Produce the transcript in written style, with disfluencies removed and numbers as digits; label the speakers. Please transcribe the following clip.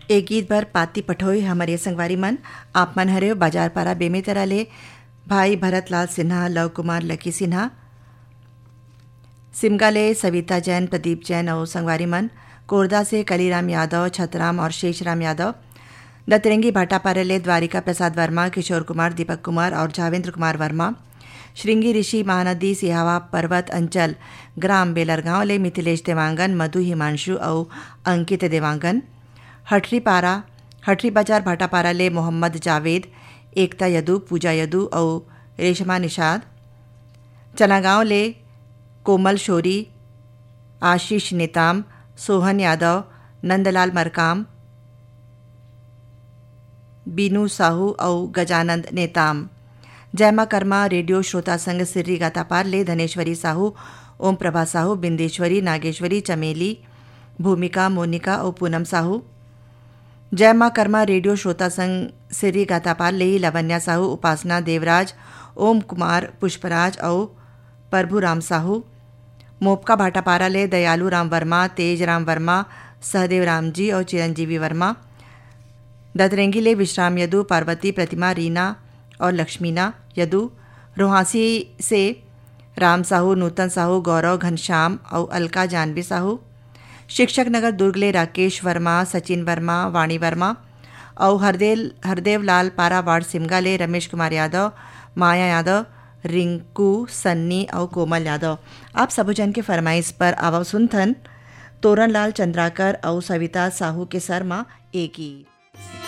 Speaker 1: एक गीत भर पाती पठोई हमारे संगवारी मन आप मन हरे बाजार पारा बेमे तेरा ले भाई भरतलाल सिन्हा, लव कुमार, लकी सिन्हा, सिमगाले सविता जैन, प्रदीप जैन और संगवारी मन, कोरदा से कलीराम यादव, छतराम और शेषराम यादव, दतरंगी भाटापारा ले द्वारिका प्रसाद वर्मा, किशोर कुमार, दीपक कुमार और जावेंद्र कुमार वर्मा, श्रृंगी ऋषि महानदी सिहावा पर्वत अंचल ग्राम बेलरगांव ले मिथिलेश देवांगन, मधु हिमांशु और अंकित देवांगन, हटरी बाजार भाटापारा ले मोहम्मद जावेद, एकता यदु, पूजा यदु और रेशमा निषाद, चनागांव ले कोमल शोरी, आशीष नेताम, सोहन यादव, नंदलाल मरकाम, बीनू साहू और गजानंद नेताम, जयमा कर्मा रेडियो श्रोता संघ सिर्री गातापार ले धनेश्वरी साहू, ओम प्रभा साहू, बिंदेश्वरी, नागेश्वरी, चमेली, भूमिका, मोनिका और पूनम साहू, जय मां कर्मा रेडियो श्रोता संघ सिरी गातापाल ले लवन्या साहू, उपासना, देवराज, ओम कुमार, पुष्पराज और प्रभुराम साहू, मोपका भाटापारा ले दयालू राम वर्मा, तेज राम वर्मा, सहदेव राम जी और चिरंजीवी वर्मा, ददरेंगी ले विश्राम यदु, पार्वती, प्रतिमा, रीना और लक्ष्मीना यदु, रोहासी से राम साहू, नूतन साहू, गौरव, घनश्याम और अलका जानवी साहू, शिक्षक नगर दुर्ग ले राकेश वर्मा, सचिन वर्मा, वाणी वर्मा और हरदेव लाल पारा वार्ड सिमगा ले रमेश कुमार यादव, माया यादव, रिंकू, सन्नी और कोमल यादव। आप सबो जन के फरमाइश पर आवा सुनथन तोरण लाल चंद्राकर और सविता साहू के शर्मा एक ही